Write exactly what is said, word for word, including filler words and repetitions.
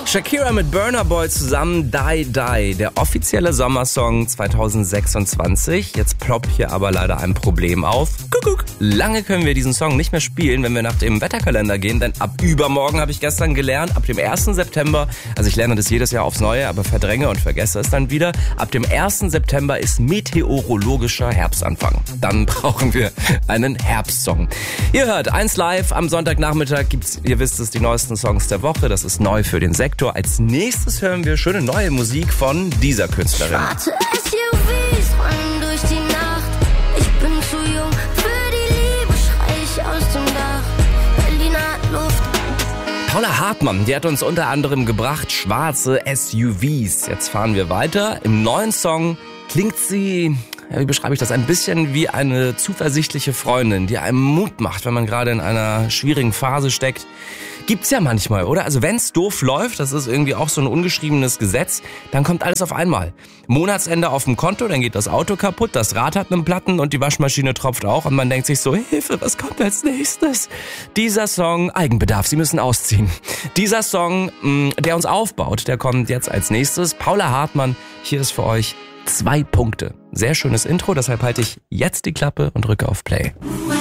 Shakira mit Burna Boy zusammen, Die Die, der offizielle Sommersong zwanzig sechsundzwanzig. Jetzt ploppt hier aber leider ein Problem auf. Kuckuck. Lange können wir diesen Song nicht mehr spielen, wenn wir nach dem Wetterkalender gehen, denn ab übermorgen, habe ich gestern gelernt, ab dem ersten September, also ich lerne das jedes Jahr aufs Neue, aber verdränge und vergesse es dann wieder, ab dem ersten September ist meteorologischer Herbstanfang. Dann brauchen wir einen Herbstsong. Ihr hört eins live, am Sonntagnachmittag gibt's, ihr wisst es, die neuesten Songs der Woche, das ist neu für den Sektor. Als nächstes hören wir schöne neue Musik von dieser Künstlerin. Schwarze S U Vs rollen durch die Nacht. Ich bin zu jung für die Liebe, schrei ich aus dem Dach. Berliner Luft. Paula Hartmann, die hat uns unter anderem gebracht schwarze S U Vs. Jetzt fahren wir weiter. Im neuen Song klingt sie, ja, wie beschreibe ich das, ein bisschen wie eine zuversichtliche Freundin, die einem Mut macht, wenn man gerade in einer schwierigen Phase steckt. Gibt's ja manchmal, oder? Also wenn's doof läuft, das ist irgendwie auch so ein ungeschriebenes Gesetz, dann kommt alles auf einmal. Monatsende auf dem Konto, dann geht das Auto kaputt, das Rad hat einen Platten und die Waschmaschine tropft auch und man denkt sich so, Hilfe, was kommt als nächstes? Dieser Song, Eigenbedarf, Sie müssen ausziehen. Dieser Song, mh, der uns aufbaut, der kommt jetzt als nächstes. Paula Hartmann, hier ist für euch zwei Punkte. Sehr schönes Intro, deshalb halte ich jetzt die Klappe und drücke auf Play.